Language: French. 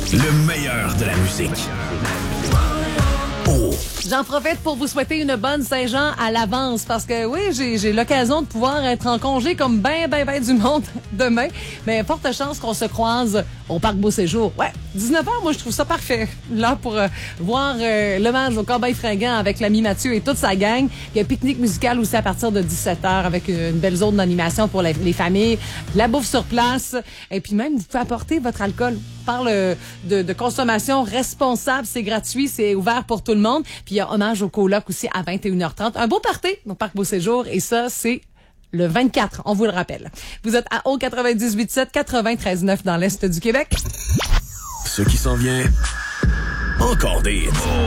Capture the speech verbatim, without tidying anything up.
Le meilleur de la musique. Oh. J'en profite pour vous souhaiter une bonne Saint-Jean à l'avance parce que oui, j'ai, j'ai l'occasion de pouvoir être en congé comme ben, ben, ben du monde demain. Mais forte chance qu'on se croise au Parc Beau Séjour. Ouais, dix-neuf heures, moi, je trouve ça parfait. Là, pour euh, voir euh, l'hommage au Corbeil Fringant avec l'ami Mathieu et toute sa gang. Il y a un pique-nique musical aussi à partir de dix-sept heures avec une belle zone d'animation pour les, les familles. La bouffe sur place. Et puis même, vous pouvez apporter votre alcool. On parle de, de consommation responsable. C'est gratuit, c'est ouvert pour tout le monde. Puis il y a hommage au coloc aussi à vingt et une heures trente. Un beau party au Parc Beau Séjour. Et ça, c'est le vingt-quatre, on vous le rappelle. Vous êtes à O quatre-vingt-dix-huit sept, quatre-vingt-treize neuf dans l'Est du Québec. Ce qui s'en vient, encore des hits.